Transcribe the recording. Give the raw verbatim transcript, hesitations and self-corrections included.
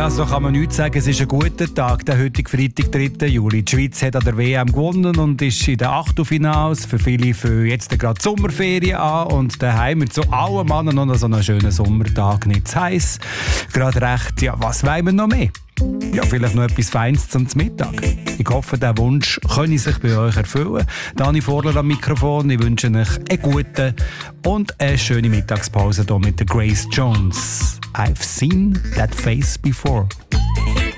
Also da kann man nichts sagen, es ist ein guter Tag, der heutige Freitag, dritter Juli. Die Schweiz hat an der W M gewonnen und ist in den Achtelfinals. Für viele fangen jetzt gerade die Sommerferien an und daheim mit so allen Männern noch so einen schönen Sommertag, nicht zu heiß. Gerade recht, ja, was wollen wir noch mehr? Ja, vielleicht noch etwas Feines zum Mittag. Ich hoffe, der Wunsch könne sich bei euch erfüllen. Dani Vorler am Mikrofon. Ich wünsche euch einen guten und eine schöne Mittagspause hier mit der Grace Jones. I've seen that face before.